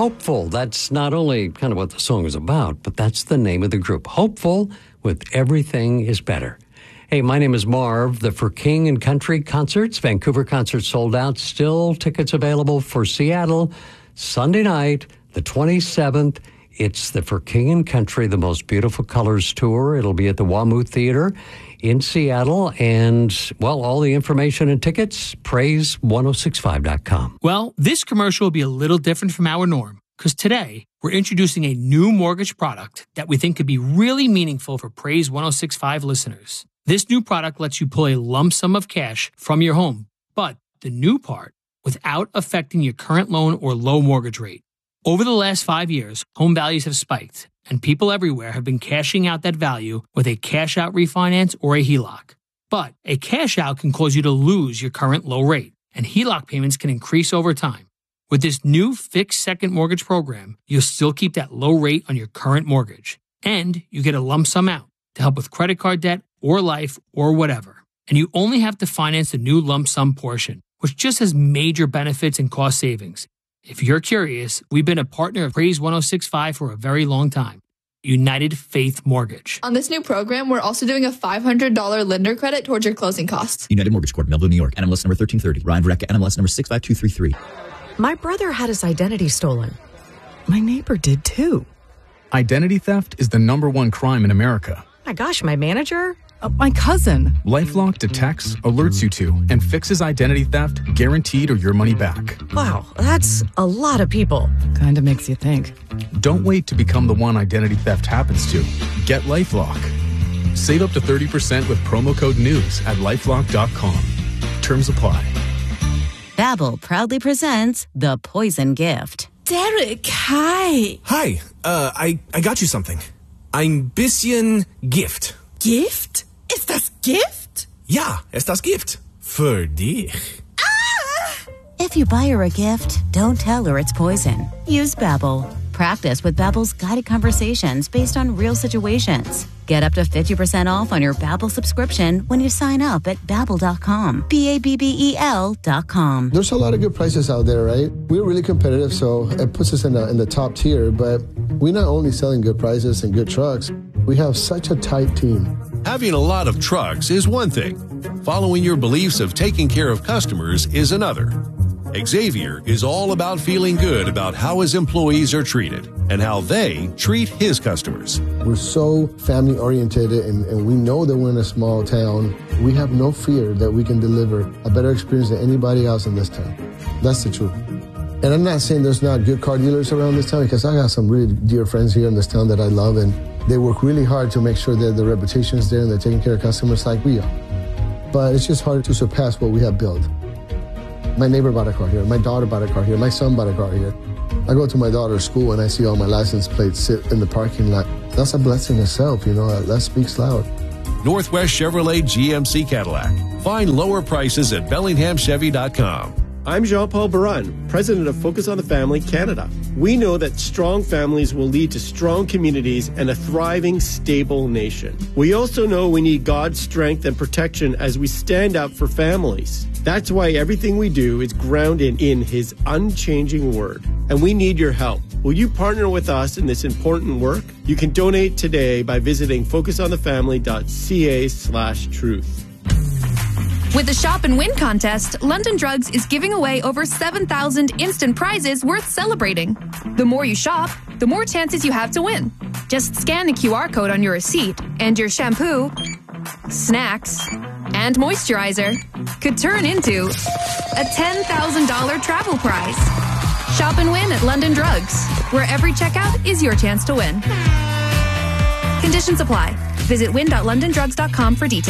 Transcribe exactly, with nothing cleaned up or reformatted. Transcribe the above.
Hopeful. That's not only kind of what the song is about, but that's the name of the group. Hopeful with Everything is Better. Hey, my name is Marv. The For King and Country concerts, Vancouver concert sold out. Still tickets available for Seattle Sunday night, the twenty-seventh. It's the For King and Country, the Most Beautiful Colors Tour. It'll be at the WAMU Theater in Seattle. And, well, all the information and tickets, praise ten sixty-five dot com. Well, this commercial will be a little different from our norm, because today we're introducing a new mortgage product that we think could be really meaningful for Praise ten sixty-five listeners. This new product lets you pull a lump sum of cash from your home, but the new part, without affecting your current loan or low mortgage rate. Over the last five years, home values have spiked, and people everywhere have been cashing out that value with a cash-out refinance or a H E L O C. But a cash-out can cause you to lose your current low rate, and H E L O C payments can increase over time. With this new fixed second mortgage program, you'll still keep that low rate on your current mortgage, and you get a lump sum out to help with credit card debt or life or whatever. And you only have to finance the new lump sum portion, which just has major benefits and cost savings. If you're curious, we've been a partner of Praise ten sixty-five for a very long time. United Faith Mortgage. On this new program, we're also doing a five hundred dollars lender credit towards your closing costs. United Mortgage Corp, Melville, New York. N M L S number thirteen thirty. Ryan Verrecka, N M L S number six five two three three. My brother had his identity stolen. My neighbor did too. Identity theft is the number one crime in America. My gosh, my manager? Uh, my cousin. LifeLock detects, alerts you to, and fixes identity theft, guaranteed or your money back. Wow, that's a lot of people. Kind of makes you think. Don't wait to become the one identity theft happens to. Get LifeLock. Save up to thirty percent with promo code NEWS at lifelock dot com. Terms apply. Babbel proudly presents The Poison Gift. Derek, hi. Hi, uh, I, I got you something. Ein bisschen Gift. Gift? Ist das Gift? Ja, ist das Gift. Für dich. Ah! If you buy her a gift, don't tell her it's poison. Use Babbel. Practice with Babbel's guided conversations based on real situations. Get up to fifty percent off on your Babbel subscription when you sign up at babbel dot com. B A B B E L dot com. There's a lot of good prices out there, right? We're really competitive, so it puts us in the, in the top tier, but we're not only selling good prices and good trucks, we have such a tight team. Having a lot of trucks is one thing. Following your beliefs of taking care of customers is another. Xavier is all about feeling good about how his employees are treated and how they treat his customers. We're so family oriented and, and we know that we're in a small town. We have no fear that we can deliver a better experience than anybody else in this town. That's the truth. And I'm not saying there's not good car dealers around this town, because I got some really dear friends here in this town that I love, and they work really hard to make sure that the reputation is there and they're taking care of customers like we are. But it's just hard to surpass what we have built. My neighbor bought a car here. My daughter bought a car here. My son bought a car here. I go to my daughter's school and I see all my license plates sit in the parking lot. That's a blessing itself, you know. That speaks loud. Northwest Chevrolet G M C Cadillac. Find lower prices at bellingham chevy dot com. I'm Jean-Paul Baran, president of Focus on the Family Canada. We know that strong families will lead to strong communities and a thriving, stable nation. We also know we need God's strength and protection as we stand up for families. That's why everything we do is grounded in His unchanging word. And we need your help. Will you partner with us in this important work? You can donate today by visiting focus on the family dot c a slash truth. With the Shop and Win contest, London Drugs is giving away over seven thousand instant prizes worth celebrating. The more you shop, the more chances you have to win. Just scan the Q R code on your receipt, and your shampoo, snacks, and moisturizer could turn into a ten thousand dollars travel prize. Shop and win at London Drugs, where every checkout is your chance to win. Conditions apply. Visit win dot london drugs dot com for details.